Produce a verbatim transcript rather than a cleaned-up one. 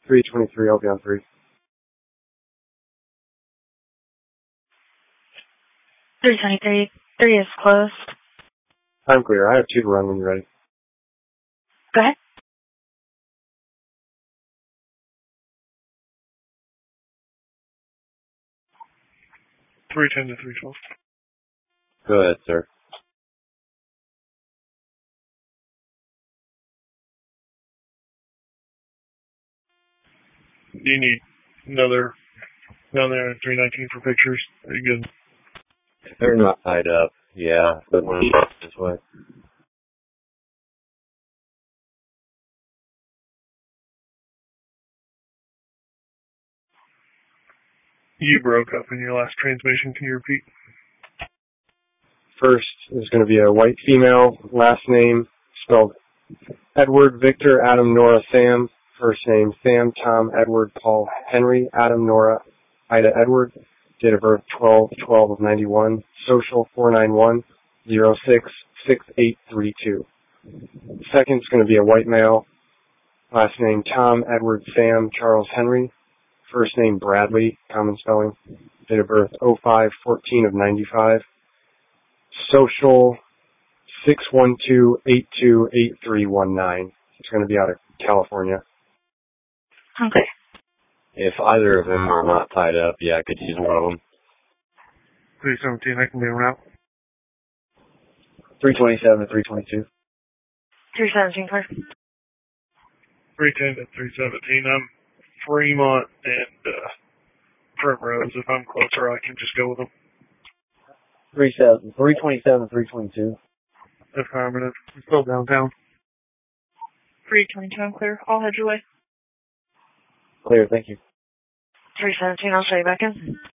three twenty-three, I'll be on three. three twenty-three, three is closed. I'm clear. I have two to run when you're ready. Go ahead. three ten to three twelve. Go ahead, sir. Do you need another down there at three nineteen for pictures? Are you good? They're not tied up. Yeah, but one this way. You broke up in your last transmission. Can you repeat? First is going to be a white female, last name spelled Edward, Victor, Adam, Nora, Sam. First name Sam, Tom, Edward, Paul, Henry, Adam, Nora, Ida, Edward. Date of birth twelve twelve of ninety-one. Social four nine one zero six six eight three two. Second is going to be a white male, last name Tom, Edward, Sam, Charles, Henry. First name Bradley, common spelling. Date of birth oh five fourteen of ninety-five. Social six one two eight two eight three one nine. It's going to be out of California. Okay. If either of them are not tied up, yeah, I could use one of them. three seventeen, I can be around. three twenty-seven, three twenty-two. three seventeen, clear. three ten to three seventeen. I'm Fremont and uh, Primrose. If I'm closer, I can just go with them. three seven, three twenty-seven, three twenty-two. Affirmative. I'm still downtown. three twenty-two, I'm clear. I'll head your way. Clear, thank you. three seventeen, I'll show you back in.